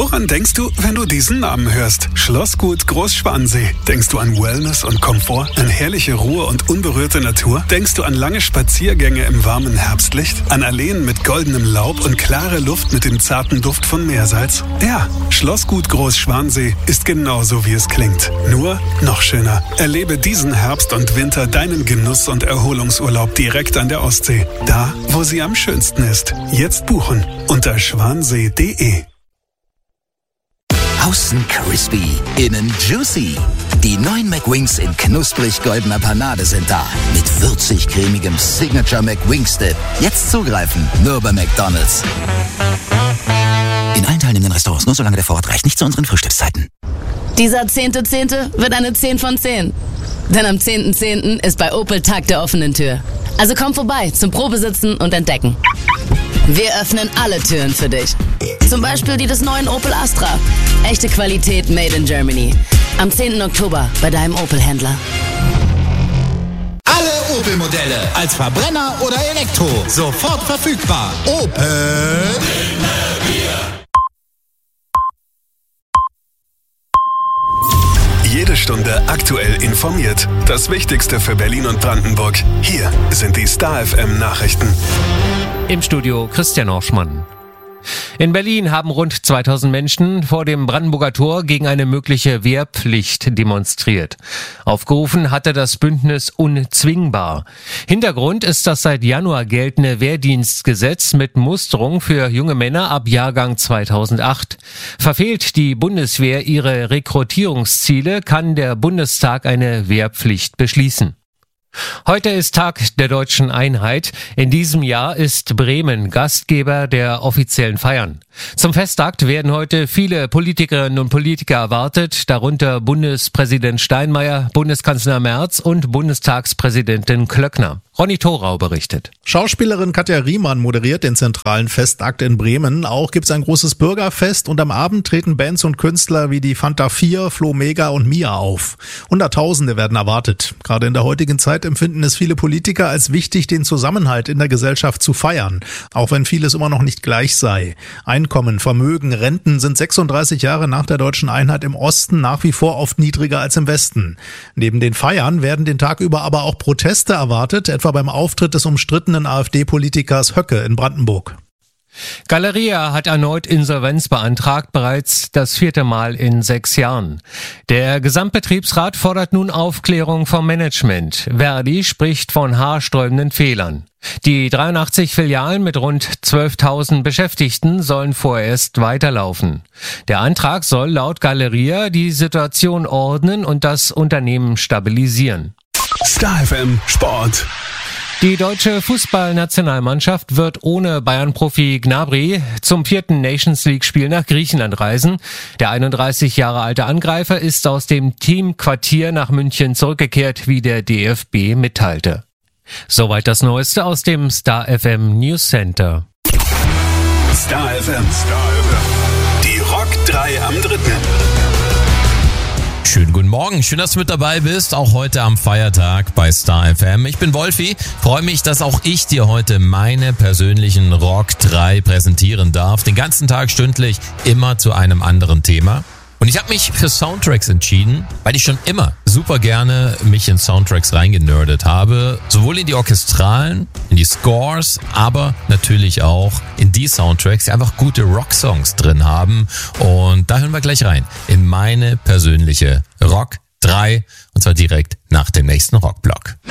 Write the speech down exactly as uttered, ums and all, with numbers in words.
Woran denkst du, wenn du diesen Namen hörst? Schlossgut Großschwansee. Denkst du an Wellness und Komfort? An herrliche Ruhe und unberührte Natur? Denkst du an lange Spaziergänge im warmen Herbstlicht? An Alleen mit goldenem Laub und klare Luft mit dem zarten Duft von Meersalz? Ja, Schlossgut Großschwansee ist genauso, wie es klingt. Nur noch schöner. Erlebe diesen Herbst und Winter deinen Genuss- und Erholungsurlaub direkt an der Ostsee. Da, wo sie am schönsten ist. Jetzt buchen unter schwansee punkt de. Außen crispy, innen juicy. Die neuen McWings in knusprig goldener Panade sind da. Mit würzig-cremigem Signature McWings-Dip. Jetzt zugreifen, nur bei McDonald's. In allen teilnehmenden Restaurants nur solange der Vorrat reicht, nicht zu unseren Frühstückszeiten. Dieser zehnte Zehnte wird eine zehn von zehn. Denn am zehnten zehnten ist bei Opel Tag der offenen Tür. Also komm vorbei zum Probesitzen und Entdecken. Wir öffnen alle Türen für dich. Zum Beispiel die des neuen Opel Astra. Echte Qualität made in Germany. Am zehnten Oktober bei deinem Opel-Händler. Alle Opel-Modelle als Verbrenner oder Elektro. Sofort verfügbar. Opel. Jede Stunde aktuell informiert. Das Wichtigste für Berlin und Brandenburg. Hier sind die Star F M Nachrichten. Im Studio Christian Orschmann. In Berlin haben rund zweitausend Menschen vor dem Brandenburger Tor gegen eine mögliche Wehrpflicht demonstriert. Aufgerufen hatte das Bündnis Unzwingbar. Hintergrund ist das seit Januar geltende Wehrdienstgesetz mit Musterung für junge Männer ab Jahrgang zweitausendacht. Verfehlt die Bundeswehr ihre Rekrutierungsziele, kann der Bundestag eine Wehrpflicht beschließen. Heute ist Tag der Deutschen Einheit. In diesem Jahr ist Bremen Gastgeber der offiziellen Feiern. Zum Festakt werden heute viele Politikerinnen und Politiker erwartet, darunter Bundespräsident Steinmeier, Bundeskanzler Merz und Bundestagspräsidentin Klöckner. Ronny Thorau berichtet. Schauspielerin Katja Riemann moderiert den zentralen Festakt in Bremen. Auch gibt's ein großes Bürgerfest und am Abend treten Bands und Künstler wie die Fanta vier, Flo Mega und Mia auf. Hunderttausende werden erwartet. Gerade in der heutigen Zeit empfinden es viele Politiker als wichtig, den Zusammenhalt in der Gesellschaft zu feiern, auch wenn vieles immer noch nicht gleich sei. Einkommen, Vermögen, Renten sind sechsunddreißig Jahre nach der Deutschen Einheit im Osten nach wie vor oft niedriger als im Westen. Neben den Feiern werden den Tag über aber auch Proteste erwartet, etwa beim Auftritt des umstrittenen AfD-Politikers Höcke in Brandenburg. Galeria hat erneut Insolvenz beantragt, bereits das vierte Mal in sechs Jahren. Der Gesamtbetriebsrat fordert nun Aufklärung vom Management. Verdi spricht von haarsträubenden Fehlern. Die dreiundachtzig Filialen mit rund zwölftausend Beschäftigten sollen vorerst weiterlaufen. Der Antrag soll laut Galeria die Situation ordnen und das Unternehmen stabilisieren. Star F M Sport. Die deutsche Fußballnationalmannschaft wird ohne Bayern-Profi Gnabry zum vierten Nations-League-Spiel nach Griechenland reisen. Der einunddreißig Jahre alte Angreifer ist aus dem Teamquartier nach München zurückgekehrt, wie der D F B mitteilte. Soweit das Neueste aus dem Star F M News Center. Star F M. Star F M. Die Rock drei am dritten. Schönen guten Morgen, schön, dass du mit dabei bist, auch heute am Feiertag bei Star F M. Ich bin Wolfi, freue mich, dass auch ich dir heute meine persönlichen Rock drei präsentieren darf. Den ganzen Tag stündlich, immer zu einem anderen Thema. Und ich habe mich für Soundtracks entschieden, weil ich schon immer super gerne mich in Soundtracks reingenerdet habe. Sowohl in die Orchestralen, in die Scores, aber natürlich auch in die Soundtracks, die einfach gute Rocksongs drin haben. Und da hören wir gleich rein in meine persönliche Rock drei und zwar direkt nach dem nächsten Rockblock.